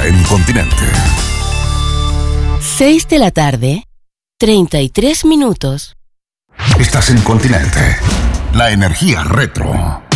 en Continente. 6 de la tarde, 33 minutos. Estás en Continente. La energía retro.